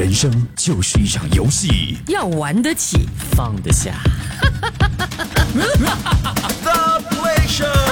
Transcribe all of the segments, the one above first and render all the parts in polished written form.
人生就是一场游戏， 要玩得起， 放得下。 The Play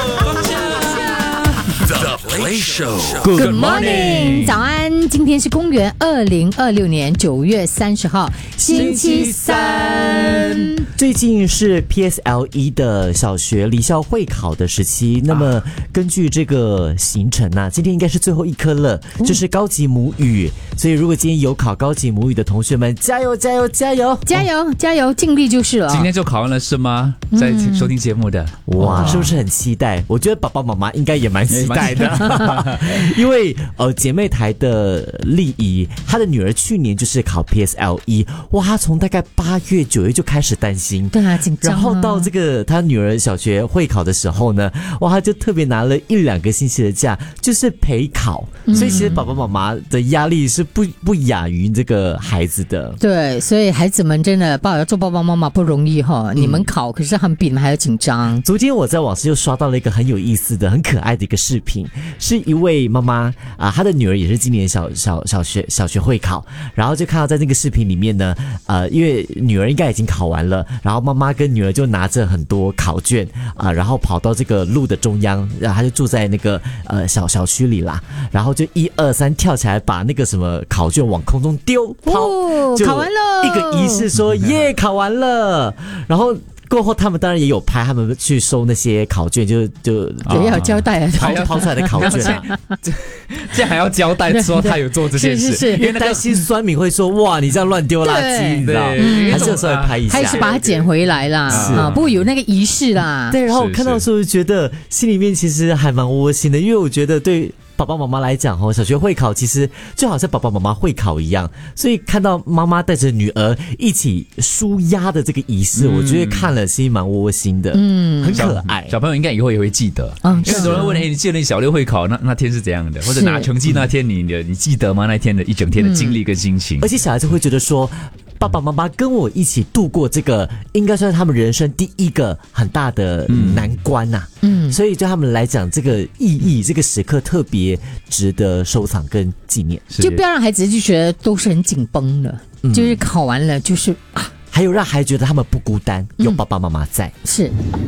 Show，The Play Show。Good morning， 早安！今天是公元2026年9月30号，星期三。 最近是 PSLE 的小学离校会考的时期，那么根据这个行程啊，今天应该是最后一科了，就是高级母语。所以如果今天有考高级母语的同学们，加油加油加油加油加油，尽力就是了。 今天就考完了是吗？在收听节目的， 哇，是不是很期待？我觉得爸爸妈妈应该也蛮期待的，因为姐妹台的丽仪，她的女儿去年就是考 PSLE， 哇，她从大概8月9月就开始担心， 对啊，紧张啊。 然后到这个她女儿小学会考的时候呢，哇，她就特别拿了1-2个星期的假，就是陪考，所以其实爸爸妈妈的压力是不亚于这个孩子的。 对，所以孩子们真的要做爸爸妈妈不容易哈，你们考，可是他们比你们还要紧张。 昨天我在网上又刷到了一个很有意思的、很可爱的一个视频，是一位妈妈啊，她的女儿也是今年小学会考，然后就看到在那个视频里面呢，因为女儿应该已经考完了，然后妈妈跟女儿就拿着很多考卷啊，然后跑到这个路的中央，然后她就住在那个小区里啦，然后就1、2、3跳起来把那个什么考卷往空中丢， 就考完了， 一个仪式说耶考完了，然后过后他们当然也有拍他们去收那些考卷，就也要交代啊， 掏出来的考卷啊， 这样还要交代说他有做这件事， 是因为担心酸民会说哇你这样乱丢垃圾，你知道，还是有时候拍一下， 还是把它捡回来啦，啊，不有那个仪式啦。 对，然后我看到的时候就觉得心里面其实还蛮窝心的，因为我觉得对爸爸妈妈来讲小学会考其实就好像爸爸妈妈会考一样，所以看到妈妈带着女儿一起舒压的这个仪式，我觉得看了心蛮窝心的，很可爱。 小朋友应该以后也会记得，因为很多人问你记得你小六会考那天是怎样的，或者拿成绩那天你记得吗？那天的一整天的经历跟心情， 而且小孩子会觉得说爸爸妈妈跟我一起度过这个应该算是他们人生第一个很大的难关呐，所以对他们来讲这个意义这个时刻特别值得收藏跟纪念， 就不要让孩子就觉得都是很紧绷的，就是考完了就是还有让孩子觉得他们不孤单，有爸爸妈妈在。 是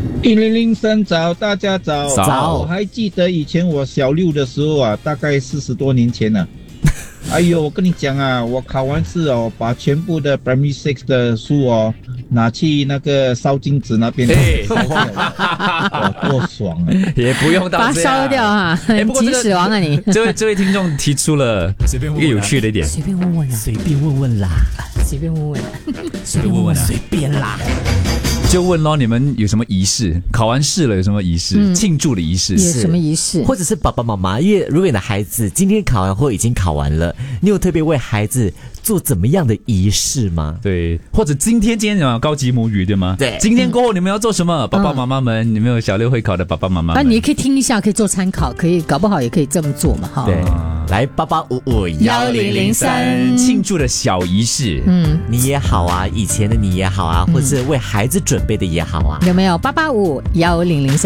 1003早，大家早。我还记得以前我小6的时候啊，大概40多年前了。哎呦，我跟你讲啊，我考完试哦，把全部的 Primary 6的书哦拿去那个烧金纸那边，哇，多爽啊！ 也不用到把它烧掉哈，急死亡啊你！ 这位听众提出了一个有趣的一点， 随便问问啦，随便问问啦， 随便问问啦，随便啦。 就问咯，你们有什么仪式？考完试了有什么仪式？庆祝的仪式？ 有什么仪式？ 或者是爸爸妈妈，因为如果你的孩子今天考完或已经考完了，你有特别为孩子做怎么样的仪式吗？ 对，或者今天有高级母语对吗？ 对， 今天过后你们要做什么？爸爸妈妈们，你们有小六会考的爸爸妈妈们， 你也可以听一下，可以做参考，可以搞不好也可以这么做嘛哈。 对，来88551003 庆祝的小仪式， 你也好啊，以前的你也好啊，或者是为孩子准备的也好啊， 有没有8851003？